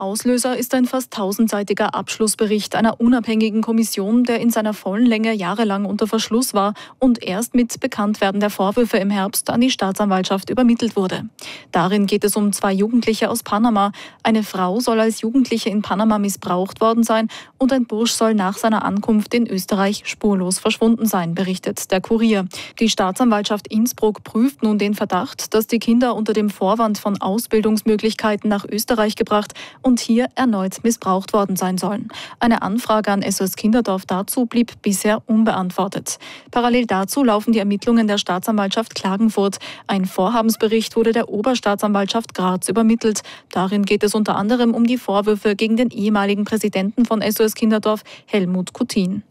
Auslöser ist ein fast 1000-seitiger Abschlussbericht einer unabhängigen Kommission, der in seiner vollen Länge jahrelang unter Verschluss war und erst mit Bekanntwerden der Vorwürfe im Herbst an die Staatsanwaltschaft übermittelt wurde. Darin geht es um 2 Jugendliche aus Panama. Eine Frau soll als Jugendliche in Panama missbraucht worden sein und ein Bursch soll nach seiner Ankunft in Österreich spurlos verschwunden sein, berichtet der Kurier. Die Staatsanwaltschaft Innsbruck prüft nun den Verdacht, dass die Kinder unter dem Vorwand von Ausbildungsmöglichkeiten nach Österreich gebracht und hier erneut missbraucht worden sein sollen. Eine Anfrage an SOS Kinderdorf dazu blieb bisher unbeantwortet. Parallel dazu laufen die Ermittlungen der Staatsanwaltschaft Klagenfurt. Ein Vorhabensbericht wurde der Oberstaatsanwaltschaft Graz übermittelt. Darin geht es unter anderem um die Vorwürfe gegen den ehemaligen Präsidenten von SOS Kinderdorf, Helmut Kutin.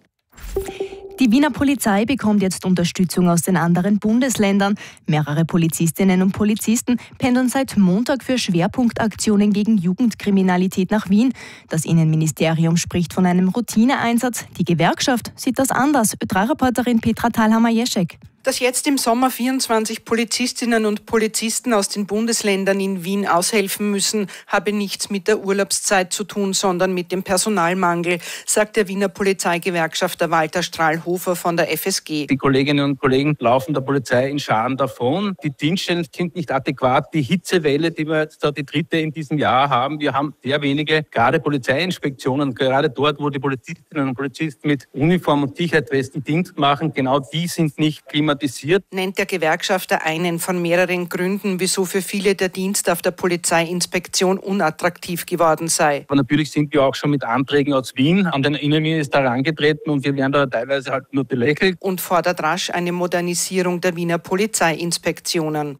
Die Wiener Polizei bekommt jetzt Unterstützung aus den anderen Bundesländern. Mehrere Polizistinnen und Polizisten pendeln seit Montag für Schwerpunktaktionen gegen Jugendkriminalität nach Wien. Das Innenministerium spricht von einem Routineeinsatz. Die Gewerkschaft sieht das anders. Ö3-Reporterin Petra Thalhammer-Jeschek. Dass jetzt im Sommer 24 Polizistinnen und Polizisten aus den Bundesländern in Wien aushelfen müssen, habe nichts mit der Urlaubszeit zu tun, sondern mit dem Personalmangel, sagt der Wiener Polizeigewerkschafter Walter Strahlhofer von der FSG. Die Kolleginnen und Kollegen laufen der Polizei in Scharen davon. Die Dienststellen sind nicht adäquat. Die Hitzewelle, die wir jetzt da die 3. in diesem Jahr haben, wir haben sehr wenige, gerade Polizeiinspektionen, gerade dort, wo die Polizistinnen und Polizisten mit Uniform und Sicherheitswesten Dienst machen, genau die sind nicht klimatisiert. Nennt der Gewerkschafter einen von mehreren Gründen, wieso für viele der Dienst auf der Polizeiinspektion unattraktiv geworden sei. Aber natürlich sind wir auch schon mit Anträgen aus Wien an den Innenminister herangetreten und wir werden da teilweise halt nur belächelt. Und fordert rasch eine Modernisierung der Wiener Polizeiinspektionen.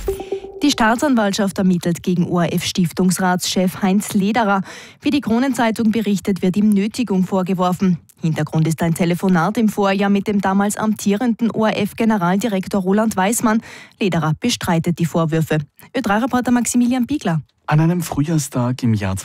Die Staatsanwaltschaft ermittelt gegen ORF-Stiftungsratschef Heinz Lederer. Wie die Kronenzeitung berichtet, wird ihm Nötigung vorgeworfen. Hintergrund ist ein Telefonat im Vorjahr mit dem damals amtierenden ORF-Generaldirektor Roland Weismann. Lederer bestreitet die Vorwürfe. Ö3-Reporter Maximilian Biegler. An einem Frühjahrstag im Jahr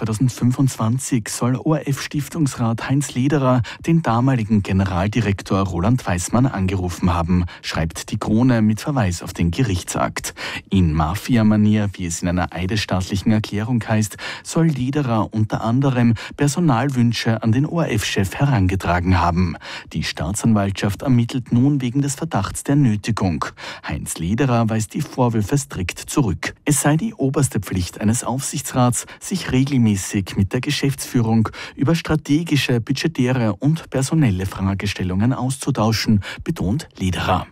2025 soll ORF-Stiftungsrat Heinz Lederer den damaligen Generaldirektor Roland Weismann angerufen haben, schreibt die Krone mit Verweis auf den Gerichtsakt. In Mafia-Manier, wie es in einer eidesstaatlichen Erklärung heißt, soll Lederer unter anderem Personalwünsche an den ORF-Chef herangetragen haben. Die Staatsanwaltschaft ermittelt nun wegen des Verdachts der Nötigung. Heinz Lederer weist die Vorwürfe strikt zurück. Es sei die oberste Pflicht eines Aufsichtsrats, sich regelmäßig mit der Geschäftsführung über strategische, budgetäre und personelle Fragestellungen auszutauschen, betont Lederer.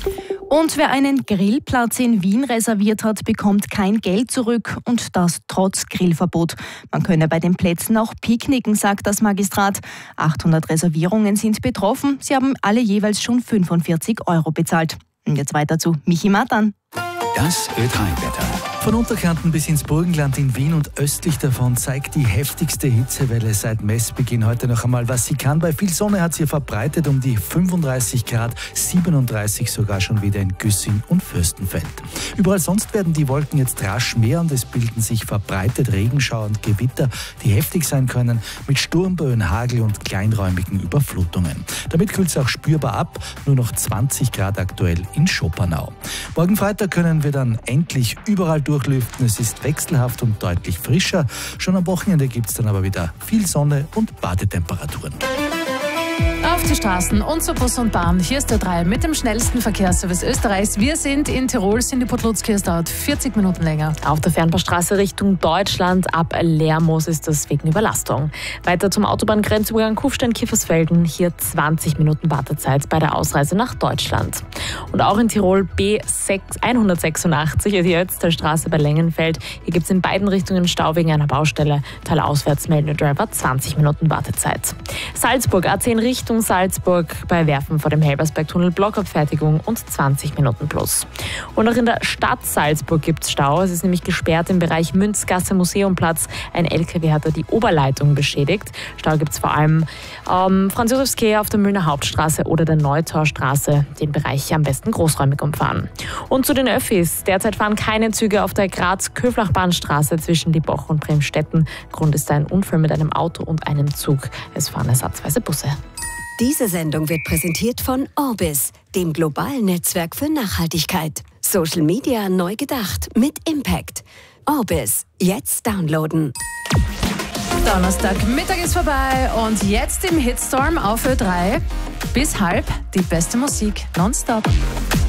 Und wer einen Grillplatz in Wien reserviert hat, bekommt kein Geld zurück und das trotz Grillverbot. Man könne bei den Plätzen auch picknicken, sagt das Magistrat. 800 Reservierungen sind betroffen. Sie haben alle jeweils schon 45 € bezahlt. Und jetzt weiter zu Michi Matan. Das Ö3-Wetter. Von Unterkärnten bis ins Burgenland in Wien und östlich davon zeigt die heftigste Hitzewelle seit Messbeginn heute noch einmal, was sie kann. Bei viel Sonne hat sie verbreitet um die 35 Grad, 37 sogar schon wieder in Güssing und Fürstenfeld. Überall sonst werden die Wolken jetzt rasch mehr und es bilden sich verbreitet Regenschauer und Gewitter, die heftig sein können, mit Sturmböen, Hagel und kleinräumigen Überflutungen. Damit kühlt es auch spürbar ab, nur noch 20 Grad aktuell in Schopenau. Morgen Freitag können wir dann endlich überall durchlüften. Es ist wechselhaft und deutlich frischer. Schon am Wochenende gibt es dann aber wieder viel Sonne und Badetemperaturen. Auf die Straßen und zu Bus und Bahn. Hier ist der 3 mit dem schnellsten Verkehrsservice Österreichs. Wir sind in Tirol, sind die Podlutski. Es dauert 40 Minuten länger. Auf der Fernbahnstraße Richtung Deutschland ab Lermoos ist das wegen Überlastung. Weiter zum Autobahngrenzübergang Kufstein-Kiefersfelden. Hier 20 Minuten Wartezeit bei der Ausreise nach Deutschland. Und auch in Tirol B186, die Ötztalstraße bei Längenfeld. Hier gibt es in beiden Richtungen Stau wegen einer Baustelle. Teilauswärts melden Driver 20 Minuten Wartezeit. Salzburg A10 Richtung Salzburg bei Werfen vor dem Helbersbergtunnel Blockabfertigung und 20 Minuten plus. Und auch in der Stadt Salzburg gibt es Stau. Es ist nämlich gesperrt im Bereich Münzgasse Museumplatz. Ein LKW hat da die Oberleitung beschädigt. Stau gibt es vor allem Franz-Josefs-Quai auf der Mühlner Hauptstraße oder der Neutaustraße. Den Bereich am besten großräumig umfahren. Und zu den Öffis. Derzeit fahren keine Züge auf der Graz-Köflach-Bahnstraße zwischen Liebach und Bremstetten. Grund ist ein Unfall mit einem Auto und einem Zug. Es fahren ersatzweise Busse. Diese Sendung wird präsentiert von Orbis, dem globalen Netzwerk für Nachhaltigkeit. Social Media neu gedacht mit Impact. Orbis, jetzt downloaden. Donnerstagmittag ist vorbei und jetzt im Hitstorm auf Ö3 bis halb die beste Musik nonstop.